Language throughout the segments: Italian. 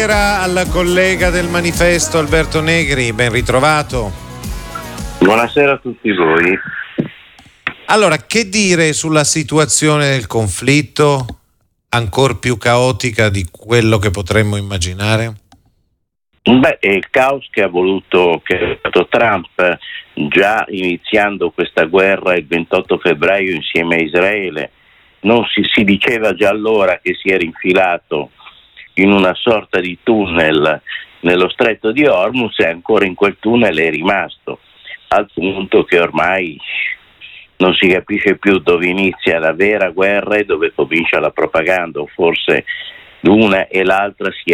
buonasera al collega del Manifesto Alberto Negri, ben ritrovato. Buonasera a tutti voi. Allora, che dire sulla situazione del conflitto, ancor più caotica di quello che potremmo immaginare? Beh, è il caos che ha voluto Trump, già iniziando questa guerra il 28 febbraio insieme a Israele. Non si diceva già allora che si era infilato in una sorta di tunnel nello stretto di Hormuz, e ancora in quel tunnel è rimasto, al punto che ormai non si capisce più dove inizia la vera guerra e dove comincia la propaganda, o forse l'una e l'altra si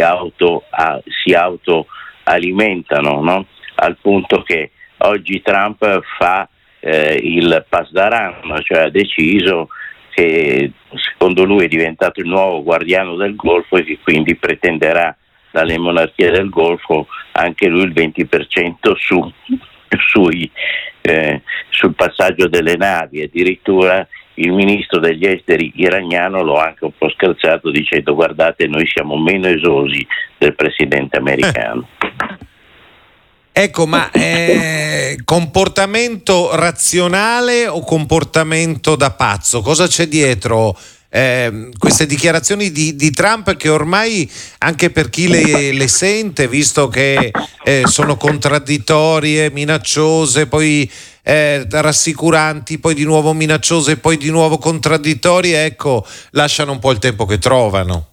autoalimentano, no? Al punto che oggi Trump fa il Pasdaran, cioè ha deciso che secondo lui è diventato il nuovo guardiano del Golfo e che quindi pretenderà dalle monarchie del Golfo anche lui il 20% sul passaggio delle navi. Addirittura il ministro degli esteri iraniano lo ha anche un po' scherzato dicendo: guardate, noi siamo meno esosi del presidente americano. Ecco, ma comportamento razionale o comportamento da pazzo? Cosa c'è dietro queste dichiarazioni di Trump, che ormai, anche per chi le sente, visto che sono contraddittorie, minacciose, poi rassicuranti, poi di nuovo minacciose, poi di nuovo contraddittorie, ecco, lasciano un po' il tempo che trovano?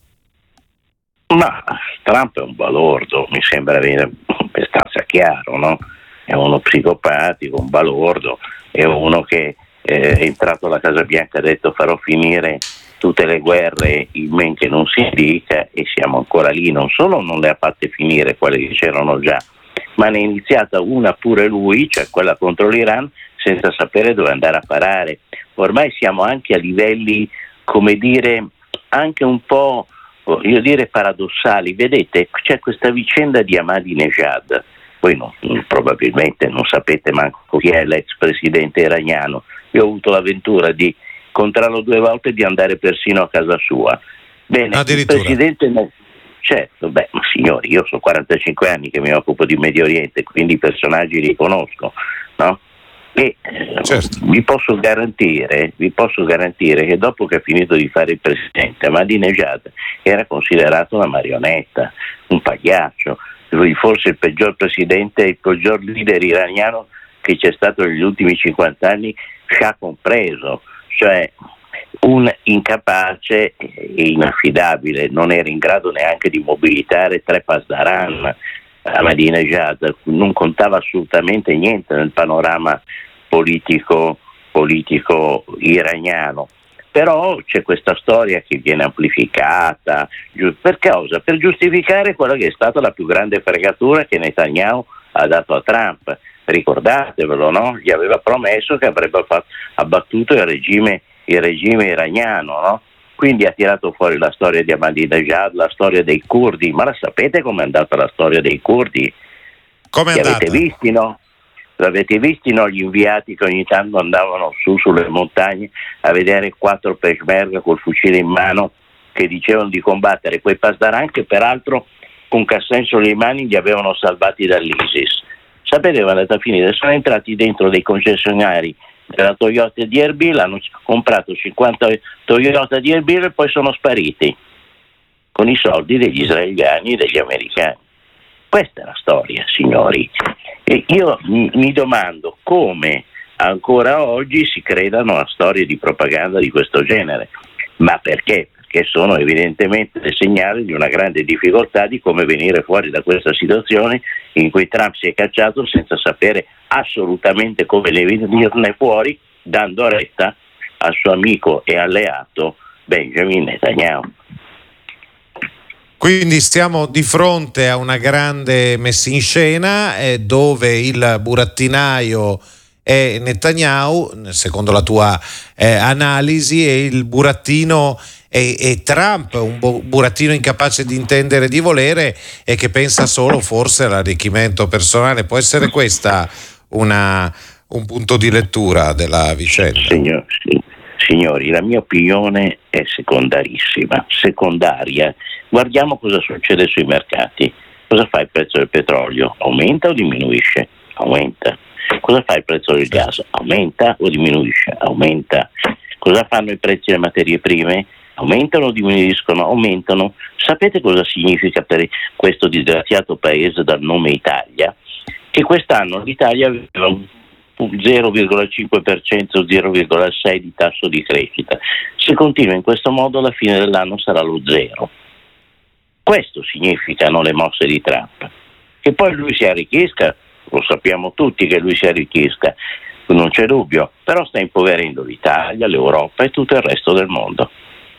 Ma Trump è un balordo, mi sembra abbastanza chiaro, no? È uno psicopatico, un balordo, è uno che è entrato alla Casa Bianca e ha detto: farò finire tutte le guerre in men che non si dica, e siamo ancora lì. Non solo non le ha fatte finire quelle che c'erano già, ma ne è iniziata una pure lui, cioè quella contro l'Iran, senza sapere dove andare a parare. Ormai siamo anche a livelli, come dire, anche un po', io dire, paradossali. Vedete, c'è questa vicenda di Ahmadinejad. Voi probabilmente non sapete manco chi è l'ex presidente iraniano. Io ho avuto l'avventura di incontrarlo 2 volte e di andare persino a casa sua. Bene, il presidente certo, ma signori, io sono 45 anni che mi occupo di Medio Oriente, quindi i personaggi li conosco, no? E certo, vi posso garantire che dopo che ha finito di fare il presidente, Ahmadinejad era considerato una marionetta, un pagliaccio, forse il peggior presidente, il peggior leader iraniano che c'è stato negli ultimi 50 anni, Shah compreso, cioè un incapace e inaffidabile. Non era in grado neanche di mobilitare 3 Pasdaran. Ahmadinejad non contava assolutamente niente nel panorama politico iraniano. Però c'è questa storia che viene amplificata per cosa? Per giustificare quella che è stata la più grande fregatura che Netanyahu ha dato a Trump. Ricordatevelo, no? Gli aveva promesso che avrebbe abbattuto il regime iraniano, no? Quindi ha tirato fuori la storia di Ahmadinejad, la storia dei curdi. Ma la sapete com'è andata la storia dei curdi? Come è andata? Avete visti, no? L'avete visti, no? Gli inviati che ogni tanto andavano su sulle montagne a vedere 4 peshmerga col fucile in mano che dicevano di combattere quei Pasdaran, che peraltro con Qasem Soleimani li avevano salvati dall'ISIS. Sapete dove è andata a finire? Sono entrati dentro dei concessionari della Toyota di Erbil, hanno comprato 50 Toyota di Erbil e poi sono spariti con i soldi degli israeliani e degli americani. Questa è la storia, signori. E io mi domando come ancora oggi si credano a storie di propaganda di questo genere. Ma perché? Perché sono evidentemente dei segnali di una grande difficoltà di come venire fuori da questa situazione in cui Trump si è cacciato senza sapere assolutamente come venirne fuori, dando retta al suo amico e alleato Benjamin Netanyahu. Quindi stiamo di fronte a una grande messa in scena dove il burattinaio è Netanyahu, secondo la tua analisi, e il burattino è Trump, un burattino incapace di intendere, di volere, e che pensa solo forse all'arricchimento personale. Può essere questa un punto di lettura della vicenda? Signori, la mia opinione è secondaria, Guardiamo cosa succede sui mercati. Cosa fa il prezzo del petrolio? Aumenta o diminuisce? Aumenta. Cosa fa il prezzo del gas? Aumenta o diminuisce? Aumenta. Cosa fanno i prezzi delle materie prime? Aumentano o diminuiscono? Aumentano. Sapete cosa significa per questo disgraziato paese dal nome Italia? Che quest'anno l'Italia aveva un 0,5% o 0,6% di tasso di crescita. Se continua in questo modo, alla fine dell'anno sarà lo zero. Questo significano le mosse di Trump. Che poi lui si arricchisca, lo sappiamo tutti che lui si arricchisca, non c'è dubbio, però sta impoverendo l'Italia, l'Europa e tutto il resto del mondo.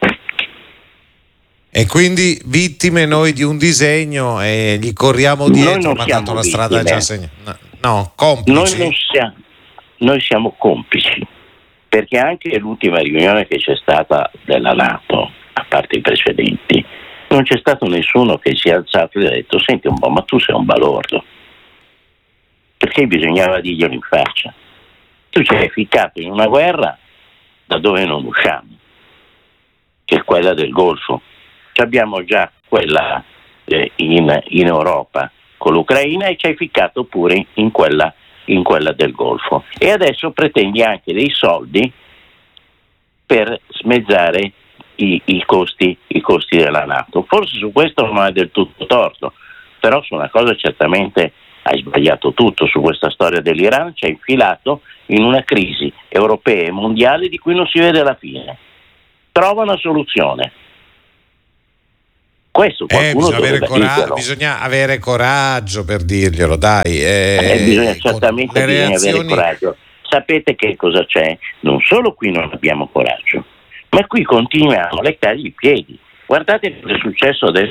E quindi vittime noi di un disegno e gli corriamo dietro, ma tanto la strada è già segnata. No, complici. Noi siamo complici, perché anche l'ultima riunione che c'è stata della NATO, a parte i precedenti, non c'è stato nessuno che si è alzato e ha detto: senti un po', ma tu sei un balordo, perché bisognava dirglielo in faccia. Tu ci hai ficcato in una guerra da dove non usciamo, che è quella del Golfo. Ci abbiamo già quella in Europa con l'Ucraina e ci hai ficcato pure in quella del Golfo. E adesso pretendi anche dei soldi per smezzare i costi della NATO. Forse su questo non è del tutto torto, però su una cosa certamente hai sbagliato tutto. Su questa storia dell'Iran ci hai infilato in una crisi europea e mondiale di cui non si vede la fine. Trova una soluzione. Questo bisogna avere coraggio per dirglielo, dai. Bisogna avere coraggio. Sapete che cosa c'è? Non solo qui non abbiamo coraggio, ma qui continuiamo a leccargli i piedi. Guardate cosa è successo adesso